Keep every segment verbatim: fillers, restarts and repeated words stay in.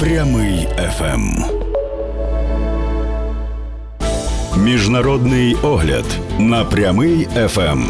Прямий еф ем. Міжнародний огляд на Прямий еф ем.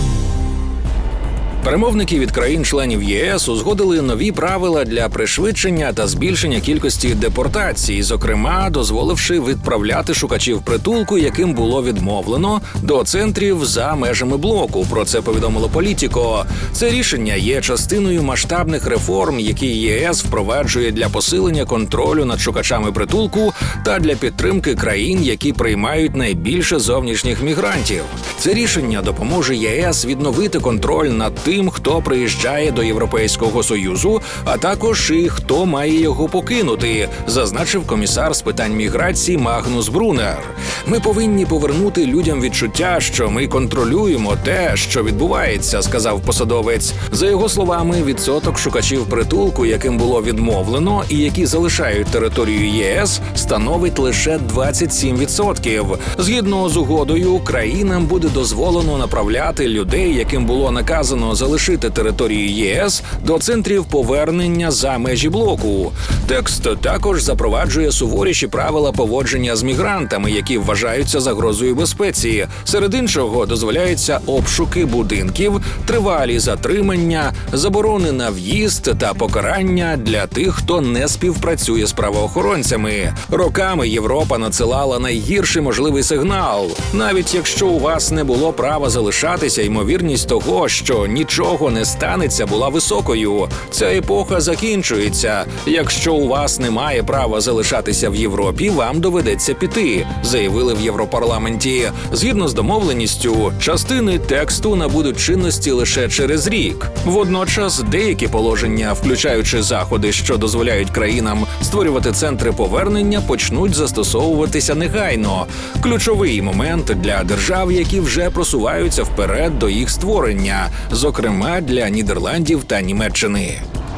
Перемовники від країн-членів ЄС узгодили нові правила для пришвидшення та збільшення кількості депортацій, зокрема, дозволивши відправляти шукачів притулку, яким було відмовлено, до центрів за межами блоку. Про це повідомило Політіко. Це рішення є частиною масштабних реформ, які ЄС впроваджує для посилення контролю над шукачами притулку та для підтримки країн, які приймають найбільше зовнішніх мігрантів. Це рішення допоможе ЄС відновити контроль над тим, тим, хто приїжджає до Європейського Союзу, а також і хто має його покинути, зазначив комісар з питань міграції Магнус Брунер. Ми повинні повернути людям відчуття, що ми контролюємо те, що відбувається, сказав посадовець. За його словами, відсоток шукачів притулку, яким було відмовлено і які залишають територію ЄС, становить лише двадцять сім відсотків. Згідно з угодою, країнам буде дозволено направляти людей, яким було наказано залишити територію ЄС, до центрів повернення за межі блоку. Текст також запроваджує суворіші правила поводження з мігрантами, які вважаються загрозою безпеці. Серед іншого, дозволяються обшуки будинків, тривалі затримання, заборони на в'їзд та покарання для тих, хто не співпрацює з правоохоронцями. Роками Європа надсилала найгірший можливий сигнал. Навіть якщо у вас не було права залишатися, ймовірність того, що нічого не станеться, була високою. Ця епоха закінчується. Якщо у вас немає права залишатися в Європі, вам доведеться піти, заявили в Європарламенті. Згідно з домовленістю, частини тексту набудуть чинності лише через рік. Водночас деякі положення, включаючи заходи, що дозволяють країнам створювати центри повернення, почнуть застосовуватися негайно. Ключовий момент для держав, які вже просуваються вперед до їх створення, зокрема для Нідерландів та Німеччини.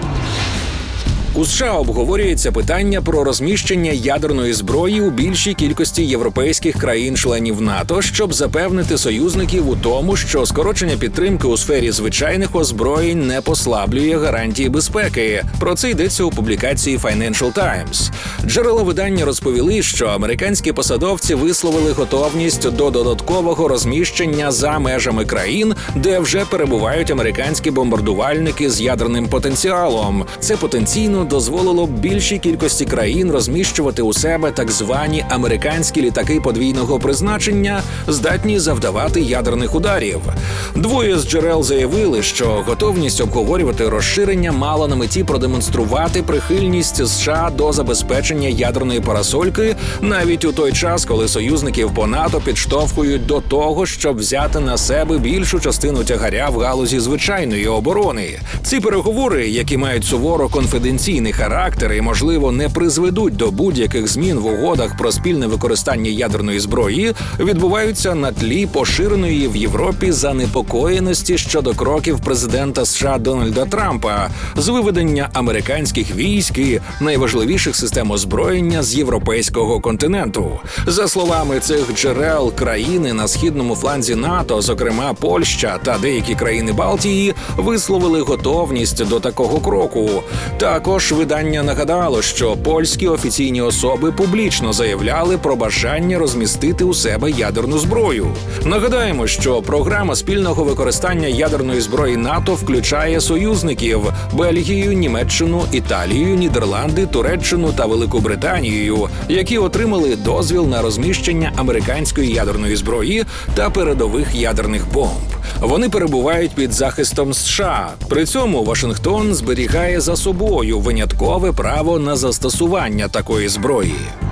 У США обговорюється питання про розміщення ядерної зброї у більшій кількості європейських країн-членів НАТО, щоб запевнити союзників у тому, що скорочення підтримки у сфері звичайних озброєнь не послаблює гарантії безпеки. Про це йдеться у публікації Financial Times. Джерела видання розповіли, що американські посадовці висловили готовність до додаткового розміщення за межами країн, де вже перебувають американські бомбардувальники з ядерним потенціалом. Це потенційно дозволило б більшій кількості країн розміщувати у себе так звані американські літаки подвійного призначення, здатні завдавати ядерних ударів. Двоє з джерел заявили, що готовність обговорювати розширення мала на меті продемонструвати прихильність США до забезпечення ядерної парасольки навіть у той час, коли союзників по НАТО підштовхують до того, щоб взяти на себе більшу частину тягаря в галузі звичайної оборони. Ці переговори, які мають суворо конфіденційний характер і, можливо, не призведуть до будь-яких змін в угодах про спільне використання ядерної зброї, відбуваються на тлі поширеної в Європі занепокоєності щодо кроків президента США Дональда Трампа з виведення американських військ і найважливіших систем озброєння з європейського континенту. За словами цих джерел, країни на східному фланзі НАТО, зокрема Польща та деякі країни Балтії, висловили готовність до такого кроку. Також видання нагадало, що польські офіційні особи публічно заявляли про бажання розмістити у себе ядерну зброю. Нагадаємо, що програма спільного використання ядерної зброї НАТО включає союзників – Бельгію, Німеччину, Італію, Нідерланди, Туреччину та Велику Британію, які отримали дозвіл на розміщення американської ядерної зброї та передових ядерних бомб. Вони перебувають під захистом США. При цьому Вашингтон зберігає за собою виняткове право на застосування такої зброї.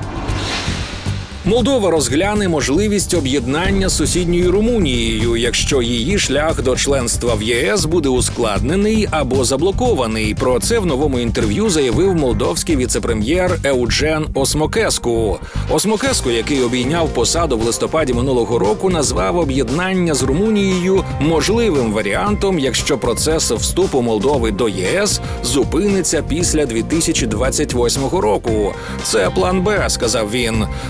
Молдова розгляне можливість об'єднання з сусідньою Румунією, якщо її шлях до членства в ЄС буде ускладнений або заблокований. Про це в новому інтерв'ю заявив молдовський віце-прем'єр Еуджен Осмокеску. Осмокеску, який обійняв посаду в листопаді минулого року, назвав об'єднання з Румунією можливим варіантом, якщо процес вступу Молдови до ЄС зупиниться після дві тисячі двадцять восьмого року. Це план Б, сказав він. При цьому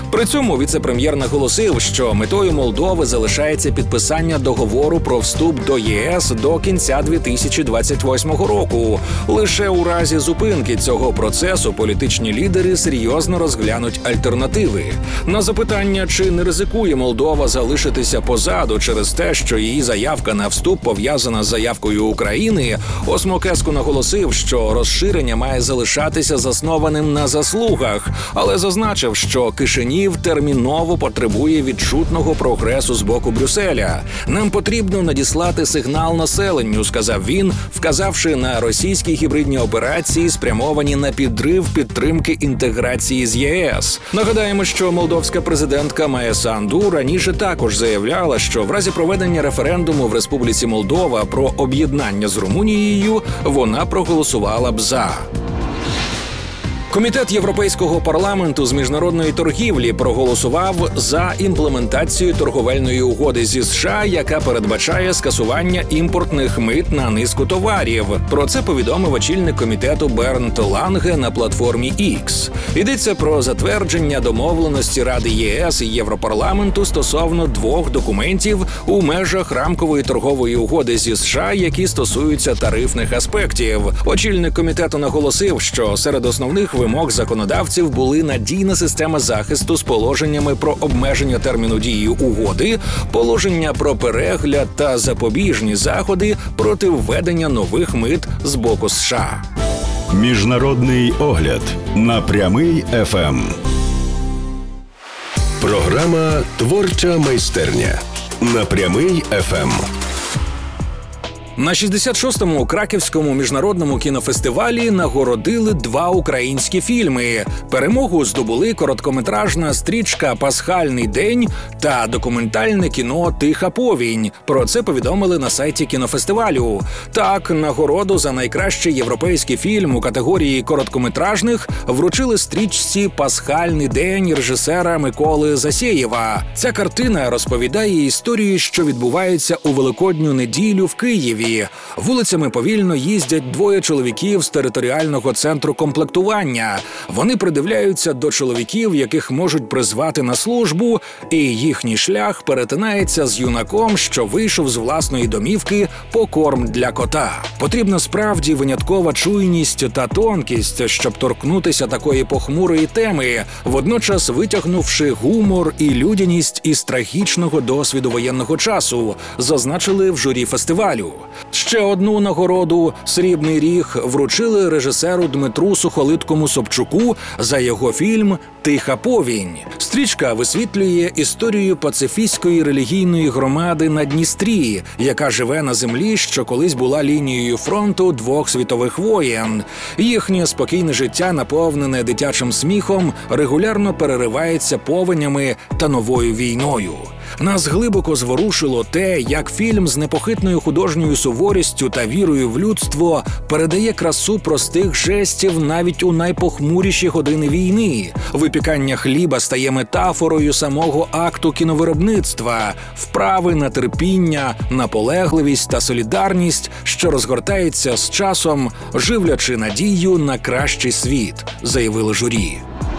цьому віце-прем'єр наголосив, що метою Молдови залишається підписання договору про вступ до ЄС до кінця дві тисячі двадцять восьмого року. Лише у разі зупинки цього процесу політичні лідери серйозно розглянуть альтернативи. На запитання, чи не ризикує Молдова залишитися позаду через те, що її заявка на вступ пов'язана з заявкою України, Осмокеску наголосив, що розширення має залишатися заснованим на заслугах, але зазначив, що Кишинів терміново потребує відчутного прогресу з боку Брюсселя. «Нам потрібно надіслати сигнал населенню», – сказав він, вказавши на російські гібридні операції, спрямовані на підрив підтримки інтеграції з ЄС. Нагадаємо, що молдовська президентка Майя Санду раніше також заявляла, що в разі проведення референдуму в Республіці Молдова про об'єднання з Румунією вона проголосувала б за. Комітет Європейського парламенту з міжнародної торгівлі проголосував за імплементацію торговельної угоди зі США, яка передбачає скасування імпортних мит на низку товарів. Про це повідомив очільник комітету Бернт Ланге на платформі X. Йдеться про затвердження домовленості Ради ЄС і Європарламенту стосовно двох документів у межах рамкової торгової угоди зі США, які стосуються тарифних аспектів. Очільник комітету наголосив, що серед основних вимог законодавців були надійна система захисту з положеннями про обмеження терміну дії угоди, положення про перегляд та запобіжні заходи проти введення нових мит з боку США. Міжнародний огляд на Прямий еф ем. Програма «Творча майстерня» на Прямий еф ем. На шістдесят шостому Краківському міжнародному кінофестивалі нагородили два українські фільми. Перемогу здобули короткометражна стрічка «Пасхальний день» та документальне кіно «Тиха повінь». Про це повідомили на сайті кінофестивалю. Так, нагороду за найкращий європейський фільм у категорії короткометражних вручили стрічці «Пасхальний день» режисера Миколи Засєєва. Ця картина розповідає історію, що відбувається у Великодню неділю в Києві. Вулицями повільно їздять двоє чоловіків з територіального центру комплектування. Вони придивляються до чоловіків, яких можуть призвати на службу, і їхній шлях перетинається з юнаком, що вийшов з власної домівки по корм для кота. Потрібна справді виняткова чуйність та тонкість, щоб торкнутися такої похмурої теми, водночас витягнувши гумор і людяність із трагічного досвіду воєнного часу, зазначили в журі фестивалю. Ще одну нагороду «Срібний ріг» вручили режисеру Дмитру Сухолиткому-Собчуку за його фільм «Тиха повінь». Стрічка висвітлює історію пацифістської релігійної громади на Дністрі, яка живе на землі, що колись була лінією фронту двох світових воєн. Їхнє спокійне життя, наповнене дитячим сміхом, регулярно переривається повенями та новою війною. Нас глибоко зворушило те, як фільм з непохитною художньою суворістю та вірою в людство передає красу простих жестів навіть у найпохмуріші години війни. Випікання хліба стає метафорою самого акту кіновиробництва, вправи на терпіння, наполегливість та солідарність, що розгортається з часом, живлячи надію на кращий світ, заявили журі.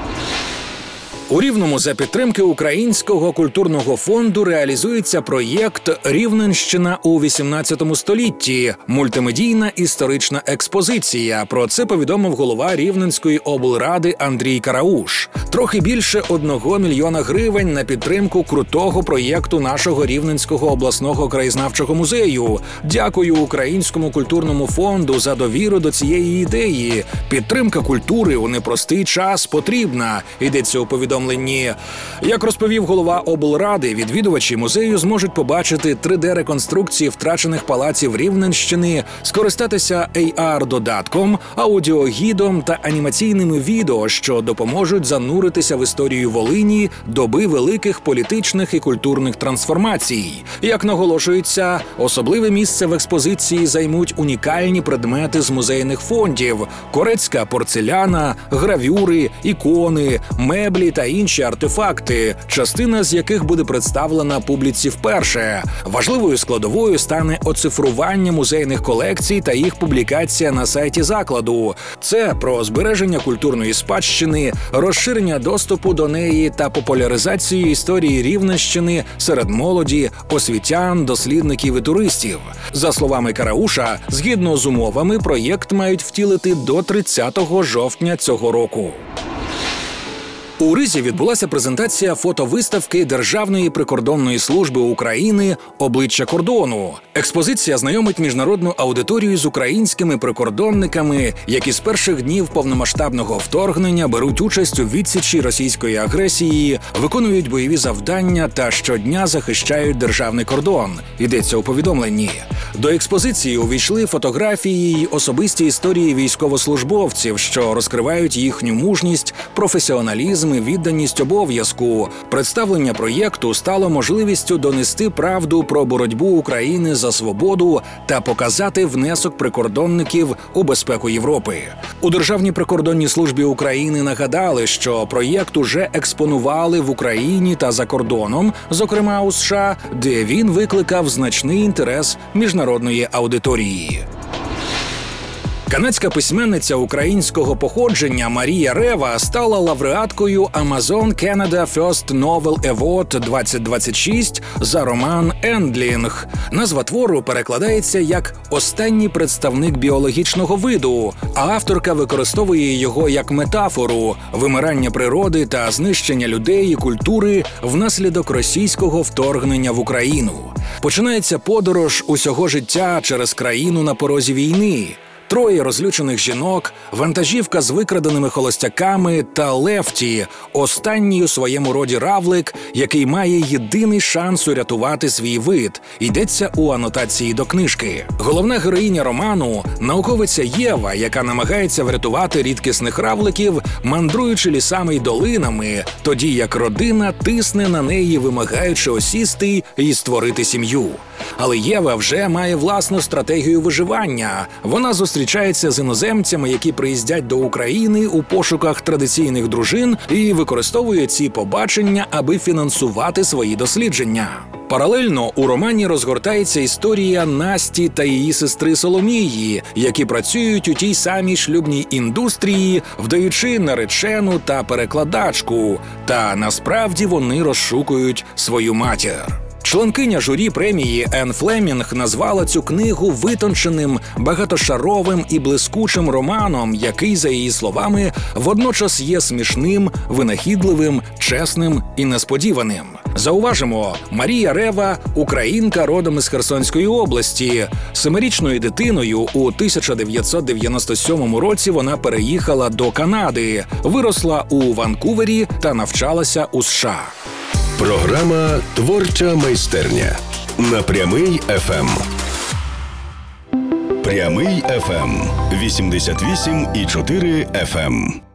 У Рівному за підтримки Українського культурного фонду реалізується проєкт «Рівненщина у вісімнадцятому столітті» – мультимедійна історична експозиція. Про це повідомив голова Рівненської облради Андрій Карауш. Трохи більше одного мільйона гривень на підтримку крутого проєкту нашого Рівненського обласного краєзнавчого музею. Дякую Українському культурному фонду за довіру до цієї ідеї. Підтримка культури у непростий час потрібна, йдеться у повідомленні. Як розповів голова облради, відвідувачі музею зможуть побачити три де-реконструкції втрачених палаців Рівненщини, скористатися ей ар-додатком, аудіогідом та анімаційними відео, що допоможуть зануритися в історію Волині доби великих політичних і культурних трансформацій. Як наголошується, особливе місце в експозиції займуть унікальні предмети з музейних фондів – корецька порцеляна, гравюри, ікони, меблі та інші артефакти, частина з яких буде представлена публіці вперше. Важливою складовою стане оцифрування музейних колекцій та їх публікація на сайті закладу. Це про збереження культурної спадщини, розширення збільшення доступу до неї та популяризацію історії Рівненщини серед молоді, освітян, дослідників і туристів. За словами Карауша, згідно з умовами, проєкт мають втілити до тридцятого жовтня цього року. У Ризі відбулася презентація фотовиставки Державної прикордонної служби України «Обличчя кордону». Експозиція знайомить міжнародну аудиторію з українськими прикордонниками, які з перших днів повномасштабного вторгнення беруть участь у відсічі російської агресії, виконують бойові завдання та щодня захищають державний кордон. Йдеться у повідомленні. До експозиції увійшли фотографії й особисті історії військовослужбовців, що розкривають їхню мужність, професіоналізм і відданість обов'язку. Представлення проєкту стало можливістю донести правду про боротьбу України за свободу та показати внесок прикордонників у безпеку Європи. У Державній прикордонній службі України нагадали, що проєкт уже експонували в Україні та за кордоном, зокрема у США, де він викликав значний інтерес міжнародної аудиторії. Канадська письменниця українського походження Марія Рева стала лауреаткою Amazon Canada First Novel Award двадцять двадцять шість за роман «Ендлінг». Назва твору перекладається як «останній представник біологічного виду», а авторка використовує його як метафору вимирання природи та знищення людей і культури внаслідок російського вторгнення в Україну. Починається подорож усього життя через країну на порозі війни. Троє розлючених жінок, вантажівка з викраденими холостяками та Лефті – останній у своєму роді равлик, який має єдиний шанс урятувати свій вид. Йдеться у анотації до книжки. Головна героїня роману – науковиця Єва, яка намагається врятувати рідкісних равликів, мандруючи лісами й долинами, тоді як родина тисне на неї, вимагаючи осісти і створити сім'ю. Але Єва вже має власну стратегію виживання. Вона зустрічається з іноземцями, які приїздять до України у пошуках традиційних дружин і використовує ці побачення, аби фінансувати свої дослідження. Паралельно у романі розгортається історія Насті та її сестри Соломії, які працюють у тій самій шлюбній індустрії, вдаючи наречену та перекладачку. Та насправді вони розшукують свою матір. Членкиня журі премії Енн Флемінг назвала цю книгу витонченим, багатошаровим і блискучим романом, який, за її словами, водночас є смішним, винахідливим, чесним і несподіваним. Зауважимо, Марія Рева – українка родом із Херсонської області. Семирічною дитиною у тисяча дев'ятсот дев'яносто сьомому році вона переїхала до Канади, виросла у Ванкувері та навчалася у США. Програма «Творча майстерня» на Прямий еф ем. Прямий еф ем. вісімдесят вісім і чотири еф ем.